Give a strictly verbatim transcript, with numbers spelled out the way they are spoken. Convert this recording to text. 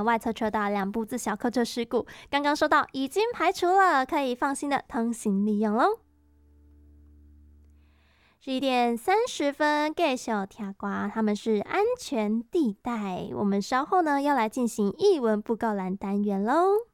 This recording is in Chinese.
呢外侧车道两部自小客车事故，刚刚收到已经排除了，可以放心的通行利用咯。十一点三十分，继续听歌，他们是安全地带。我们稍后呢要来进行艺文布告栏单元喽。